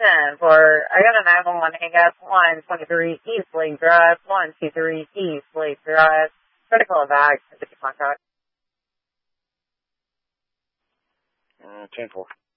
I got a 911 hang-up, 123 East Lake Drive, 123 East Lake Drive. Critical evac, 50 contact. 10-4.